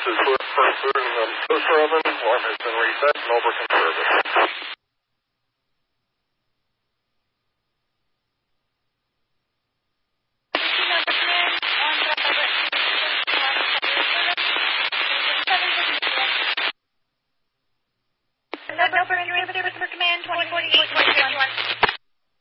is first food in the toaster oven. Alarm has been reset and over can service.